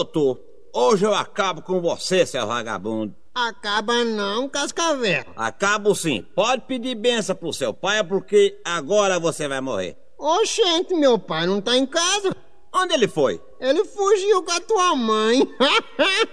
doutor, hoje eu acabo com você, seu vagabundo. Acaba não, Cascavel. Acabo sim. Pode pedir benção pro seu pai, porque agora você vai morrer. Oxente, meu pai não tá em casa. Onde ele foi? Ele fugiu com a tua mãe.